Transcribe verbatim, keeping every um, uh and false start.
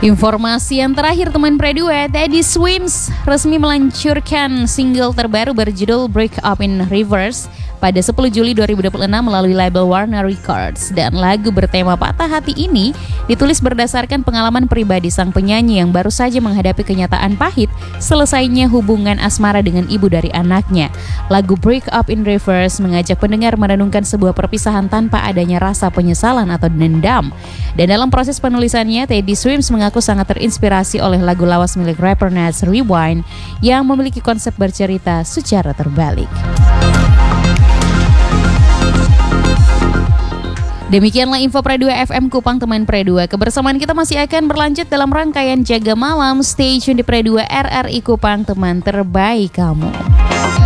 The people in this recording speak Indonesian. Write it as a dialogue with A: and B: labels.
A: Informasi yang terakhir teman Pre dua, Teddy Swims resmi meluncurkan single terbaru berjudul Break Up in Reverse pada sepuluh Juli dua ribu dua puluh enam melalui label Warner Records. Dan lagu bertema patah hati ini ditulis berdasarkan pengalaman pribadi sang penyanyi yang baru saja menghadapi kenyataan pahit selesainya hubungan asmara dengan ibu dari anaknya. Lagu Break Up in Reverse mengajak pendengar merenungkan sebuah perpisahan tanpa adanya rasa penyesalan atau dendam. Dan dalam proses penulisannya, Teddy Swims mengaku sangat terinspirasi oleh lagu lawas milik rapper Nas Rewind yang memiliki konsep bercerita secara terbalik. Demikianlah info Pre dua F M Kupang teman Pre dua. Kebersamaan kita masih akan berlanjut dalam rangkaian Jaga Malam. Stay tune di Pre dua R R I Kupang, teman terbaik kamu.